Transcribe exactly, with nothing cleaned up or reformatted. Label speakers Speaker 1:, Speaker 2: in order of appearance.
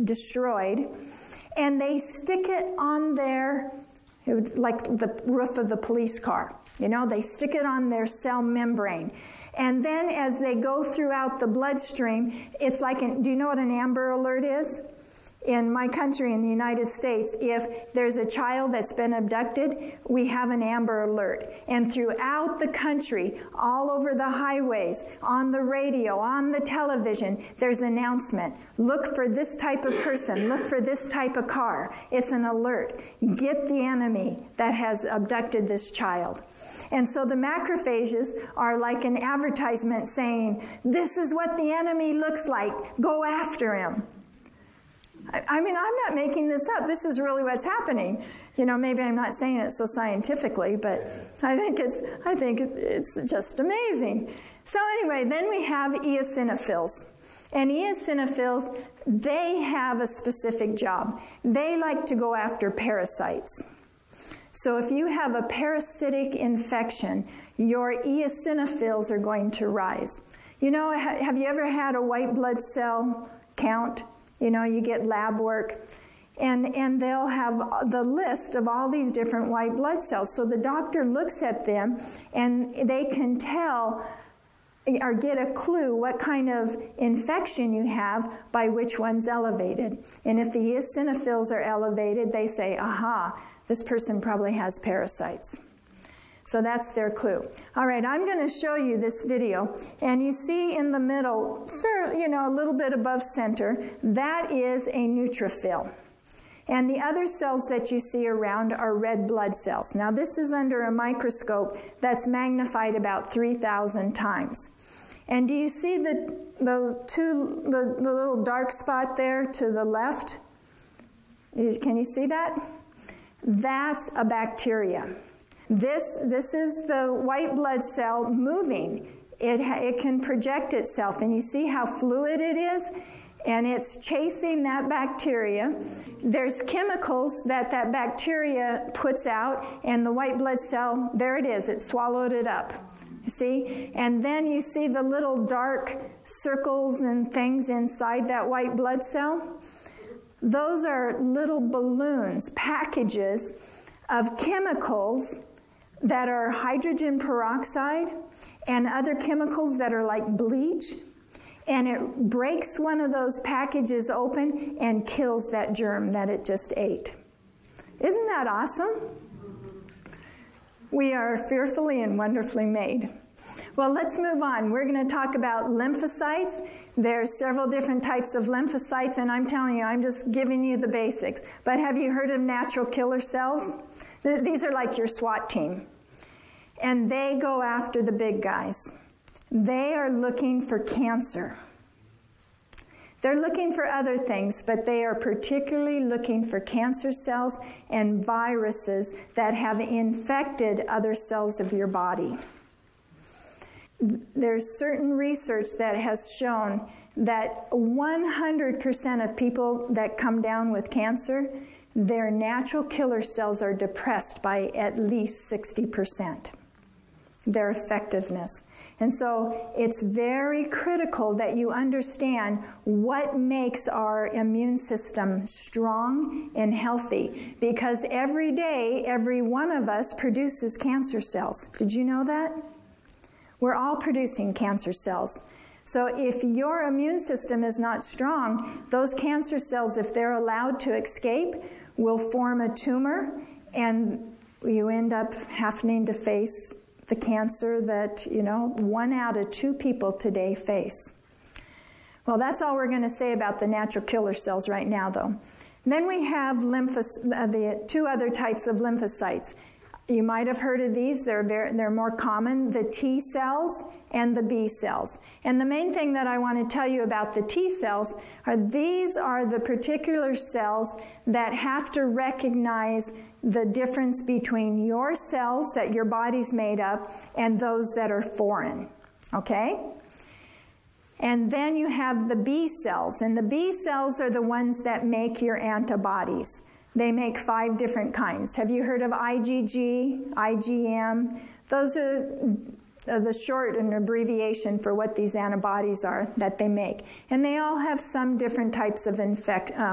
Speaker 1: destroyed, and they stick it on their, like the roof of the police car. You know, they stick it on their cell membrane. And then as they go throughout the bloodstream, it's like, an, do you know what an Amber Alert is? In my country, in the United States, if there's a child that's been abducted, we have an Amber Alert. And throughout the country, all over the highways, on the radio, on the television, there's an announcement. Look for this type of person. Look for this type of car. It's an alert. Get the enemy that has abducted this child. And so the macrophages are like an advertisement saying, this is what the enemy looks like. Go after him. I mean, I'm not making this up. This is really what's happening. You know, maybe I'm not saying it so scientifically, but I think it's, I think it's just amazing. So anyway, then we have eosinophils. And eosinophils, they have a specific job. They like to go after parasites. So if you have a parasitic infection, your eosinophils are going to rise. You know, have you ever had a white blood cell count? You know, you get lab work, and, and they'll have the list of all these different white blood cells. So the doctor looks at them, and they can tell or get a clue what kind of infection you have by which one's elevated. And if the eosinophils are elevated, they say, aha, this person probably has parasites. So that's their clue. All right, I'm going to show you this video. And you see in the middle, you know, a little bit above center, that is a neutrophil. And the other cells that you see around are red blood cells. Now, this is under a microscope that's magnified about three thousand times. And do you see the, the, two, the, the little dark spot there to the left? Can you see that? That's a bacteria. This, this is the white blood cell moving. It, it can project itself, and you see how fluid it is? And it's chasing that bacteria. There's chemicals that that bacteria puts out, and the white blood cell, there it is, it swallowed it up. You see? And then you see the little dark circles and things inside that white blood cell? Those are little balloons, packages of chemicals that are hydrogen peroxide and other chemicals that are like bleach, and it breaks one of those packages open and kills that germ that it just ate. Isn't that awesome? We are fearfully and wonderfully made. Well, let's move on. We're going to talk about lymphocytes. There's several different types of lymphocytes, and I'm telling you, I'm just giving you the basics. But have you heard of natural killer cells? These are like your SWAT team. And they go after the big guys. They are looking for cancer. They're looking for other things, but they are particularly looking for cancer cells and viruses that have infected other cells of your body. There's certain research that has shown that one hundred percent of people that come down with cancer, their natural killer cells are depressed by at least sixty percent, their effectiveness. And so it's very critical that you understand what makes our immune system strong and healthy, because every day, every one of us produces cancer cells. Did you know that? We're all producing cancer cells. So if your immune system is not strong, those cancer cells, if they're allowed to escape, will form a tumor, and you end up having to face the cancer that, you know, one out of two people today face. Well, that's all we're going to say about the natural killer cells right now, though. Then we have lymphos- uh, the two other types of lymphocytes. You might have heard of these. They're, very, they're more common, the T cells and the B cells. And the main thing that I want to tell you about the T cells are these are the particular cells that have to recognize the difference between your cells that your body's made up and those that are foreign. Okay? And then you have the B cells. And the B cells are the ones that make your antibodies. They make five different kinds. Have you heard of I G G, I G M? Those are the short and abbreviation for what these antibodies are that they make. And they all have some different types of infect, um,